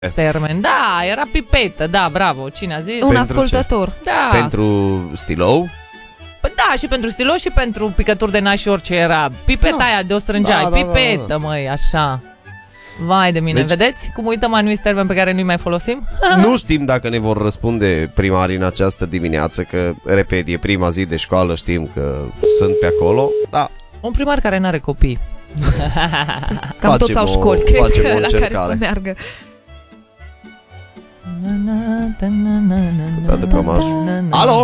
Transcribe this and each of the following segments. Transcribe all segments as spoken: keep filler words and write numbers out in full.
termen. Da, era pipetă, da, bravo. Cine a zis? Un ascultător. Ce? Da. Pentru stilou? Păi da, și pentru stilou și pentru picături de nas și orice era. Pipeta da. aia de o strângeai. Da, da, pipetă, da, da, da. măi, așa. Vai de mine, deci, vedeți cum uităm anumiți termeni pe care nu-i mai folosim? Nu știm dacă ne vor răspunde primarii în această dimineață, că, repet, e prima zi de școală, știm că sunt pe acolo, da. Un primar care n-are copii. Cam toți au școli, cred că la care să meargă. Toate promaj. Alo?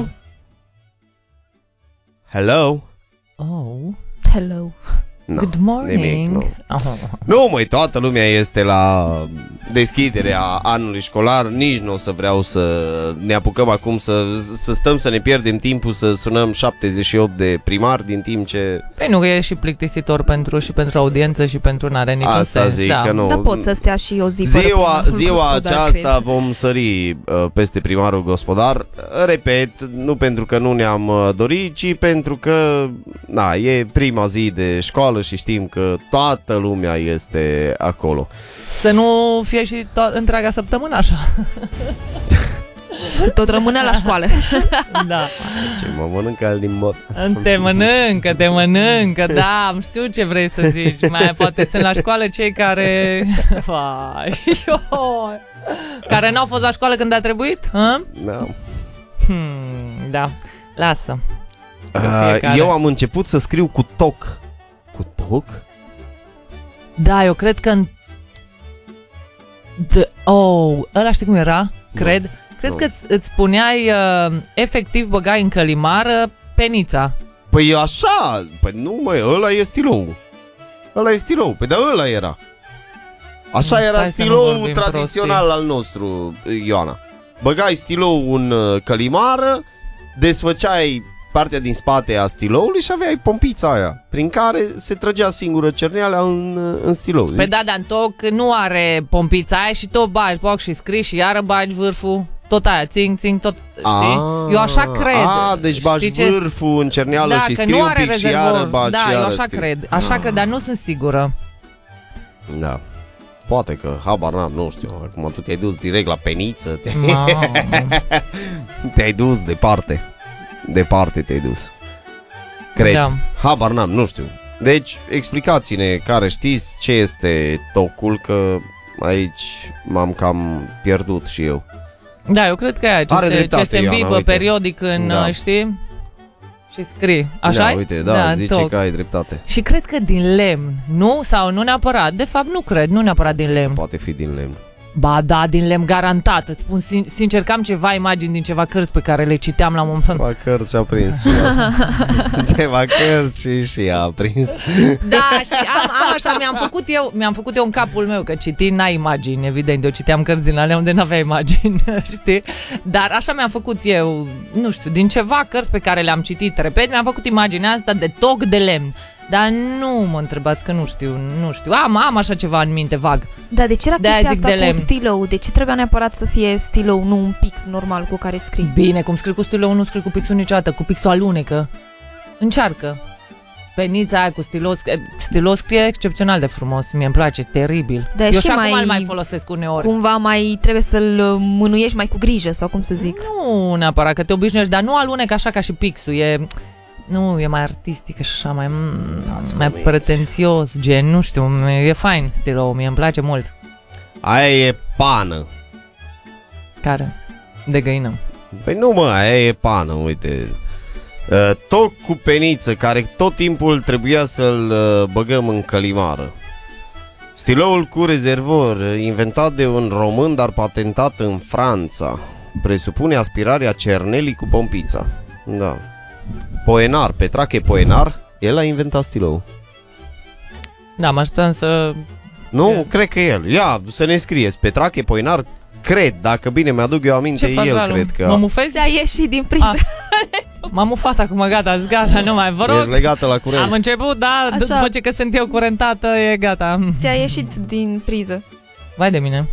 Hello? Oh. Hello. No, Good morning. Nimic, nu. Oh. Nu, măi, toată lumea este la deschiderea anului școlar. Nici nu o să vreau să ne apucăm acum să, să stăm să ne pierdem timpul să sunăm șaptezeci și opt de primari din timp ce... Păi nu, că e și plictisitor pentru, și pentru audiență și pentru n-are niciun Asta sens. zic da. că nu. Dar pot să stea și o zi Ziua, ziua gospodar, aceasta cred. vom sări uh, peste primarul gospodar. Repet, nu pentru că nu ne-am uh, dorit, ci pentru că na, e prima zi de școală și știm că toată lumea este acolo. Să nu fie și to- întreaga săptămână așa. Să tot rămână la școală. Da. Ce mă mănâncă al din mod. Te mănâncă, te mănâncă, da, am știu ce vrei să zici. Mai poate sunt la școală cei care... Vai, ioi, care n-au fost la școală când a trebuit? Hă? Da. Hmm, da, lasă. Uh, eu am început să scriu cu toc. Cu toc? Da, eu cred că în... The... Oh, ăla știi cum era? Cred. No. Cred no. că îți, îți spuneai uh, efectiv băgai în călimară penița. Păi așa, păi nu măi, ăla e stilou. Ăla e stilou, păi dar ăla era. Așa nu, era stilou tradițional prostii. Al nostru, Ioana. Băgai stilou în călimară, desfăceai partea din spate a stiloului și aveai pompița aia prin care se trăgea singură cerneala în, în stilou. Pe deci... da, dar în toc nu are pompița aia și tot bagi, bag și scrii și iară bagi vârful. Tot aia, țing, țing, tot, știi? A, eu așa cred. A, deci bagi ce? vârful în cerneală da, și scrii un pic și iară bagi da, și iară eu așa scrii. cred, așa ah. cred, dar nu sunt sigură. Da. Poate că, habar n-am, nu știu. Acum tu te-ai dus direct la peniță. Te... te-ai dus departe. Departe te-ai dus. Cred. Da. Habar n-am, nu știu. Deci, explicați-ne care știți ce este tocul, că aici m-am cam pierdut și eu. Da, eu cred că e aia, ce Are se, dreptate, ce se îmbibă Ioana, periodic în, da. știi? Și scrii. Așa? Da, uite, da, da zice toc. Că ai dreptate. Și cred că din lemn, nu? Sau nu neapărat. De fapt, nu cred, nu neapărat din lemn. Poate fi din lemn. Ba da, din lemn, garantat. Îți spun sin- sincer că am ceva imagini din ceva cărți pe care le citeam la un moment. Ceva cărți a prins și ceva cărți și, și a prins. Da, și am, am așa, mi-am făcut eu mi-am făcut eu în capul meu, că citi n-ai imagini, evident. Eu citeam cărți din alea unde n-avea imagini, știi? Dar așa mi-am făcut eu, nu știu, din ceva cărți pe care le-am citit, repet, mi-am făcut imaginea asta de toc de lemn. Dar nu mă întrebați că nu știu, nu știu. Am, am așa ceva în minte vag. Da, de ce era chestia asta cu stilou? De ce trebuia neapărat să fie stilou, nu un pix normal cu care scrii? Bine, cum scrii cu stilou, nu scrii cu pixul niciodată. Cu pixul alunecă. Încearcă. Penița aia cu stilou, stilou scrie excepțional de frumos. Mie îmi place, teribil. Da, eu și și mai, acum îl mai folosesc uneori. Cumva mai trebuie să-l mânuiești mai cu grijă, sau cum să zic. Nu neapărat, că te obișnuiești, dar nu alunec așa ca și pixul. E... Nu, e mai artistic și așa, mai, mai pretențios, gen, nu știu, e fain stilou, mie îmi place mult. Aia e pană. Care? De găină. Păi nu mă, aia e pană, uite. Toc cu peniță, care tot timpul trebuia să-l băgăm în călimară. Stiloul cu rezervor, inventat de un român, dar patentat în Franța, presupune aspirarea cernelii cu pompița. Da. Poenar, Petrache Poenar, el a inventat stilou. Da, mă așteptam să... Nu, e... cred că el. Ia, să ne scrieți, Petrache Poenar, cred, dacă bine mi-aduc eu aminte, ce el faci, cred că... Mă mufezi? A ieșit din priză. M-am mufat acum, gata, gata, nu mai, vă rog. Ești legată la curent. Am început, da, așa. După ce că sunt eu curentată, e gata. Ți-a ieșit din priză. Vai de mine.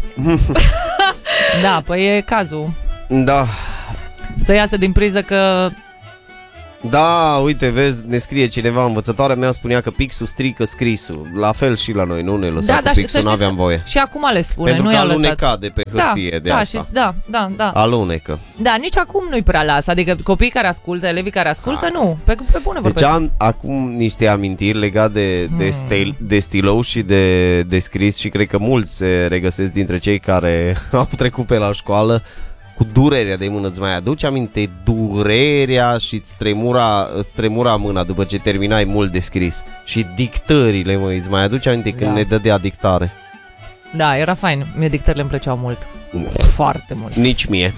Da, păi e cazul. Da. Să iasă din priză că... Da, uite, vezi, ne scrie cineva, învățătoarea mea spunea că pixul strică scrisul. La fel și la noi, nu ne lăsa Da, cu da, pixul, și nu aveam că voie. Și acum le spune, Pentru nu că i-au lăsat. aluneca de pe hârtie Da, de da, asta. și, da, da, da. Alunecă. Da, nici acum nu-i prea lasă. Adică copiii care ascultă, elevii care ascultă, Hai. nu. Pe, pe bune Deci vorbesc. am acum niște amintiri legate de, de, Mm. stil, de stilou și de, de scris și cred că mulți se regăsesc dintre cei care au trecut pe la școală cu durerea de mână. Îți mai aduci aminte durerea și îți tremura, îți tremura mâna după ce terminai mult de scris. Și dictările, măi, îți mai aduci aminte când Da. ne dădea dictare? Da, era fain. Mie dictările îmi plăceau mult. Foarte mult. Nici mie.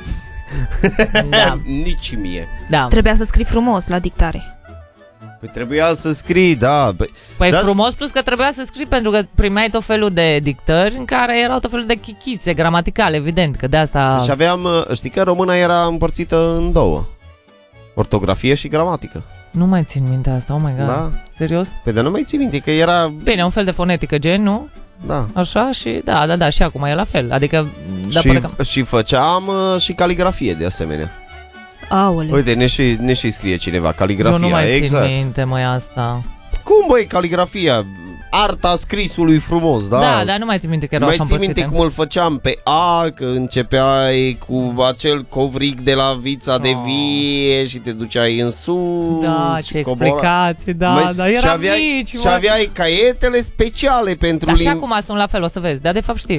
Da, Nici mie. da. Trebuia să scrii frumos la dictare. Păi trebuia să scrii, da. Păi, Păi Da. frumos, plus că trebuia să scrii pentru că primeai tot felul de dictări în care erau tot felul de chichițe gramaticale, evident, că de asta... și aveam, știi că româna era împărțită în două. Ortografie și gramatică. Nu mai țin minte asta, oh my god. Da. Serios? Păi dar nu mai ții minte că era... Bine, un fel de fonetică, gen, nu? Da. Așa și da, da, da, și acum e la fel. Adică, da, și, până că... și făceam uh, și caligrafie de asemenea. Aoleu. Uite, ne și, ne și scrie cineva, caligrafia, Eu nu mai exact. țin minte, măi, asta. Cum, băi, caligrafia? Arta scrisului frumos, da? Da, dar nu mai țin minte că erau mai așa ții minte împărțite. cum îl făceam pe A, că începeai cu acel covric de la vița de Oh. vie și te duceai în sus. Da, și ce cobora- explicații, da, Măi, da, și eram aveai, mici, și mă. aveai caietele speciale pentru Dar și lim- acum sunt la fel, o să vezi, dar de fapt știi.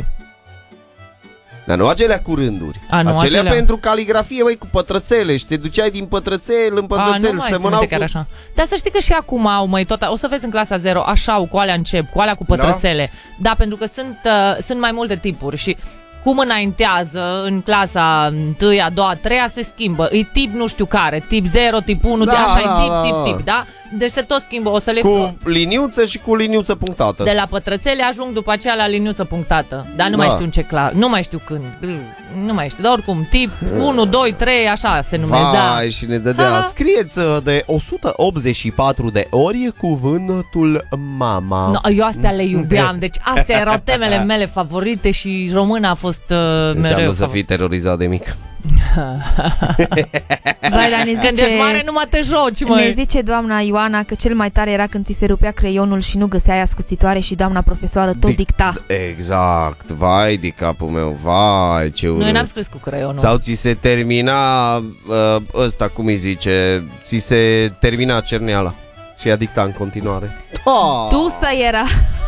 Dar nu acelea cu rânduri. A, nu, acelea, acelea. pentru caligrafie, băi, cu pătrățele. Și te duceai din pătrățel în A, pătrățel. nu mai Se țin mânau minte chiar cu... așa. Dar să știi că și acum au, măi, tot, o să vezi în clasa zero, așa au, cu alea încep, cu alea cu pătrățele. Da, pentru că sunt, uh, sunt mai multe tipuri și cum înaintează în clasa întâi, a doua, a treia se schimbă. E tip nu știu care, tip zero, tip unu, Da, de așa da, e tip, da, tip, da. tip, da? Deci se tot schimbă, o să le... Cu liniuță și cu liniuță punctată. De la pătrățele ajung după aceea la liniuță punctată. Dar nu Da. mai știu în ce clas, nu mai știu când. Nu mai știu, dar oricum, tip unu, doi, trei, așa se numesc, da. Vai, și ne dădea. Ha. Scrieți uh, de o sută optzeci și patru de ori cuvântul mama. No, eu astea le iubeam, deci astea erau temele mele favorite și româna a fost uh, Ce înseamnă mereu să fii terorizat de mic? Vai, dar ne Când ești mare zice, nu mă te joci, ne măi. zice doamna Ioana că cel mai tare era când ți se rupea creionul și nu găseai ascuțitoare și doamna profesoară tot Dic- dicta. Exact, vai de capul meu, vai ce urât. Noi n-am scris cu creionul. Sau ți se termina uh, ăsta, cum îi zice, ți se termina cerneala și ea dicta în continuare. Da. Dusă era.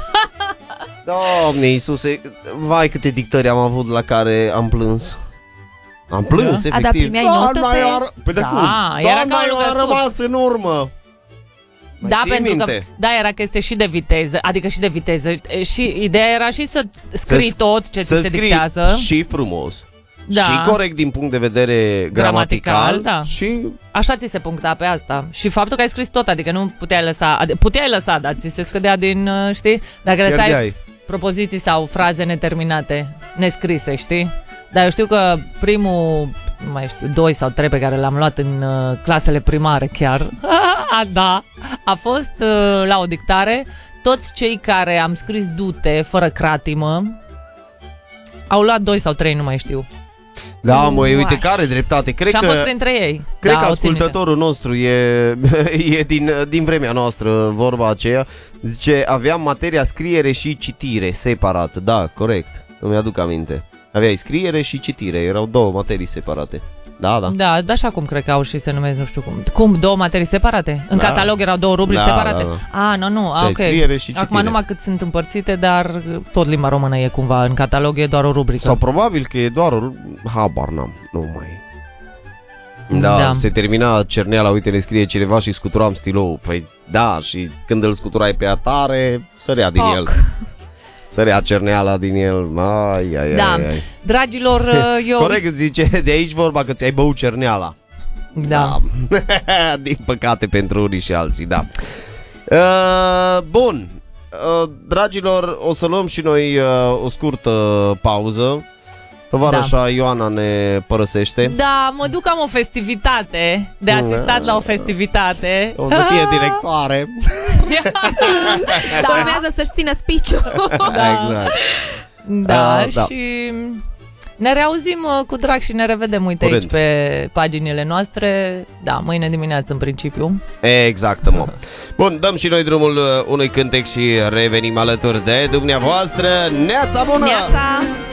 Doamne Iisuse, vai câte dictări am avut la care am plâns. Am plâns, Da. A, dar efectiv. primeai notă Doamna pe- i-a r- Păi de Da, cum? era Doamna ca un i-a lucrător. rămas în urmă. Mai Da, ții pentru minte? că da, era că este și de viteză, adică și de viteză. Și ideea era și să scrii Să- tot ce ți Să se scrii dictează. și frumos. Da. Și corect din punct de vedere Gramatical, gramatical, da. și Așa ți se puncta pe asta. Și faptul că ai scris tot, adică nu puteai lăsa, adi- puteai lăsa, dar ți se scădea din, uh, știi? Dacă lăsai pierdeai. propoziții sau fraze neterminate, nescrise, știi? Dar eu știu că primul, nu mai știu, doi sau trei pe care l-am luat în uh, clasele primare chiar, a, da, a fost uh, la o dictare, toți cei care am scris dute, fără cratimă, au luat doi sau trei, nu mai știu. Da, măi, uite Uai. că are dreptate. Cred Și am că fost printre ei. Cred Da, că o țin minte. ascultătorul nostru e, e din, din vremea noastră, vorba aceea. Zice, aveam materia scriere și citire separat. Da, corect, îmi aduc aminte. Aveai scriere și citire, erau două materii separate. Da, da. Da, dar și acum cred că au și se numesc, nu știu cum. Cum? Două materii separate? În Da. catalog erau două rubrici Da, separate? da, A, nu, nu, a, Ce ai ok. scriere și citire. Acum numai cât sunt împărțite, dar tot limba română e cumva, în catalog e doar o rubrică. Sau probabil că e doar o... Habar n-am, nu mai... Da, Da. da, se termina cerneala, uite, ne scrie cineva și scuturam stilou. Păi da, și când îl scuturai pe atare, sărea din Poc. el. Sărea cerneala din el. Ai, ai, Da. ai, ai. Dragilor, eu... Corect, zice, de aici vorba că ți-ai băut cerneala. Da. Din păcate pentru unii și alții, da. Uh, bun. Uh, dragilor, o să luăm și noi uh, o scurtă pauză. Tovarășa da. Ioana ne părăsește. Da, mă duc, am o festivitate, de asistat la o festivitate. O să fie directoare. Urmează să-și țină speech-ul. Da. Exact. Da, Ah, da. și Ne reauzim uh, cu drag și ne revedem, uite, Curând. aici pe paginile noastre. Da, mâine dimineață în principiu. Exact, mă. Bun, dăm și noi drumul uh, unui cântec și revenim alături de dumneavoastră. Neața bună! Neața!